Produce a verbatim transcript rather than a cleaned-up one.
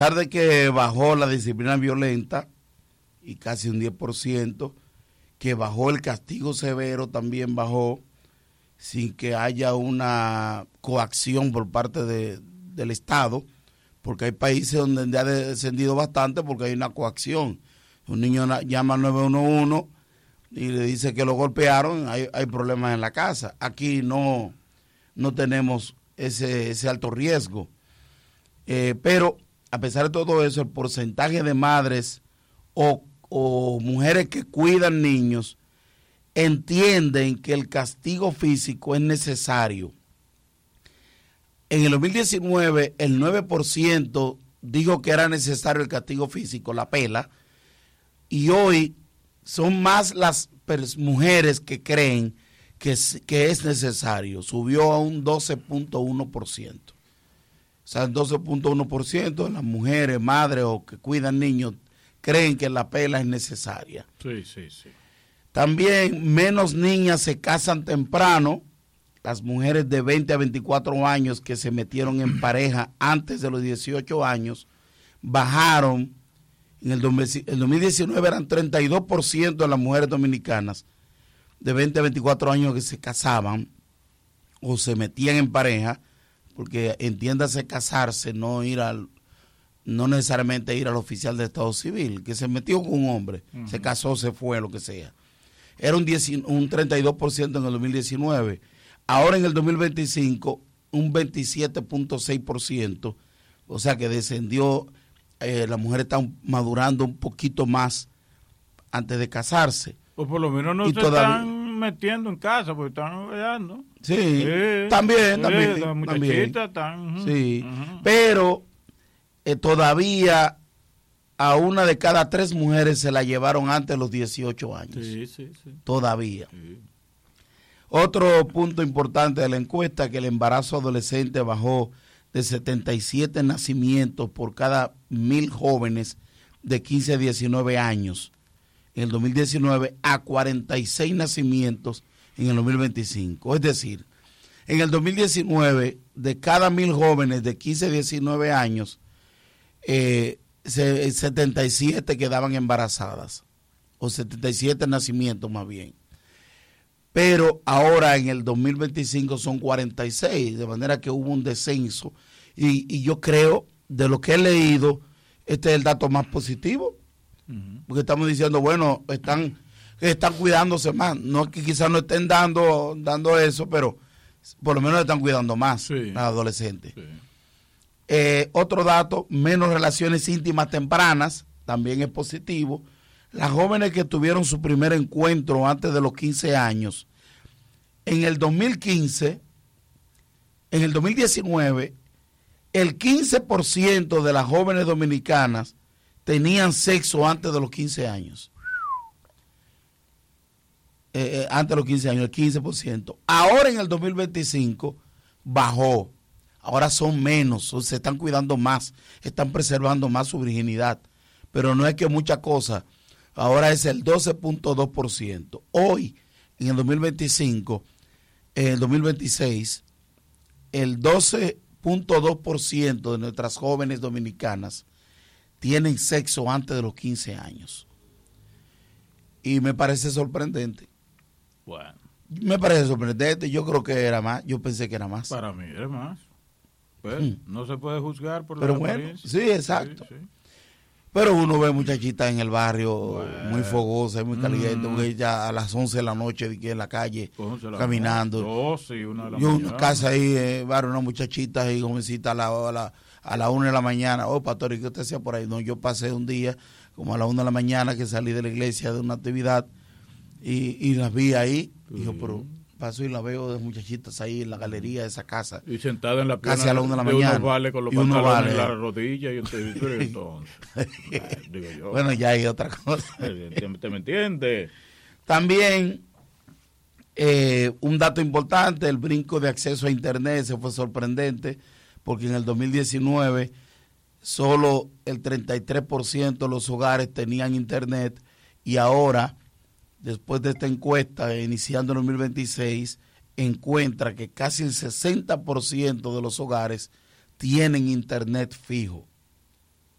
pesar de que bajó la disciplina violenta y casi un diez por ciento, que bajó el castigo severo, también bajó, sin que haya una coacción por parte de, del Estado, porque hay países donde ha descendido bastante porque hay una coacción. Un niño llama al nueve uno uno y le dice que lo golpearon, hay, hay problemas en la casa. Aquí no, no tenemos ese, ese alto riesgo. Eh, pero a pesar de todo eso, el porcentaje de madres o, o mujeres que cuidan niños entienden que el castigo físico es necesario. En el dos mil diecinueve, el nueve por ciento dijo que era necesario el castigo físico, la pela, y hoy son más las mujeres que creen que es, que es necesario. Subió a un doce punto uno por ciento. O sea, el doce punto uno por ciento de las mujeres, madres o que cuidan niños, creen que la pela es necesaria. Sí, sí, sí. También menos niñas se casan temprano. Las mujeres de veinte a veinticuatro años que se metieron en pareja antes de los dieciocho años bajaron. En el dos mil diecinueve eran treinta y dos por ciento de las mujeres dominicanas de veinte a veinticuatro años que se casaban o se metían en pareja, porque entiéndase casarse, no ir al, no necesariamente ir al oficial de Estado Civil, que se metió con un hombre, uh-huh. se casó, se fue, lo que sea. Era un, diez, un treinta y dos por ciento en el dos mil diecinueve. Ahora en el dos mil veinticinco, un veintisiete punto seis por ciento, o sea que descendió, eh, las mujeres están madurando un poquito más antes de casarse. Pues por lo menos no y se todavía están metiendo en casa, porque están veando. Sí, sí, también, sí, también. Las muchachitas están. Uh-huh, sí, uh-huh. Pero eh, todavía a una de cada tres mujeres se la llevaron antes de los dieciocho años. Sí, sí, sí. Todavía. Sí. Otro punto importante de la encuesta, que el embarazo adolescente bajó de setenta y siete nacimientos por cada mil jóvenes de quince a diecinueve años en el dos mil diecinueve a cuarenta y seis nacimientos en el dos mil veinticinco. Es decir, en el dos mil diecinueve, de cada mil jóvenes de quince a diecinueve años, eh, setenta y siete quedaban embarazadas, o setenta y siete nacimientos más bien. Pero ahora en el dos mil veinticinco son cuarenta y seis, de manera que hubo un descenso. Y, y yo creo, de lo que he leído, este es el dato más positivo, uh-huh. porque estamos diciendo, bueno, están, están cuidándose más. No es que quizás no estén dando, dando eso, pero por lo menos están cuidando más sí. a adolescentes. Sí. Eh, otro dato, menos relaciones íntimas tempranas, también es positivo. Las jóvenes que tuvieron su primer encuentro antes de los quince años, en el dos mil quince, en el dos mil diecinueve, el quince por ciento de las jóvenes dominicanas tenían sexo antes de los quince años. Eh, eh, antes de los quince años, el quince por ciento. Ahora en el dos mil veinticinco bajó. Ahora son menos, se están cuidando más, están preservando más su virginidad. Pero no es que mucha cosa. Ahora es el doce punto dos por ciento. Hoy, en el dos mil veinticinco, en el dos mil veintiséis, el doce punto dos por ciento de nuestras jóvenes dominicanas tienen sexo antes de los quince años. Y me parece sorprendente. Bueno. Me parece sorprendente. Yo creo que era más. Yo pensé que era más. Para mí era más. Pues, mm. no se puede juzgar por la Pero bueno, apariencia. sí, exacto. Sí, sí. Pero uno ve muchachitas en el barrio bueno. muy fogosas, muy calientes, mm. porque ya a las once de la noche en la calle la caminando. doce y una de la y mañana. una casa ahí, eh, barrio, una muchachita ahí, jovencita a la, a la, a la una de la mañana. Oh, pastor, ¿y qué usted hacía por ahí? No, yo pasé un día como a la una de la mañana que salí de la iglesia de una actividad y, y las vi ahí. Sí. Dijo, pero paso y la veo de muchachitas ahí en la galería de esa casa. Y sentada en la pierna casi a la una de la de mañana. Unos vale con los y uno pantalones vale. en la rodilla y entonces, entonces digo yo. Bueno, ya hay otra cosa. ¿Te me entiendes? También eh, un dato importante, el brinco de acceso a internet se fue sorprendente, porque en el dos mil diecinueve solo el treinta y tres por ciento de los hogares tenían internet y ahora, después de esta encuesta, iniciando en dos mil veintiséis, encuentra que casi el sesenta por ciento de los hogares tienen internet fijo.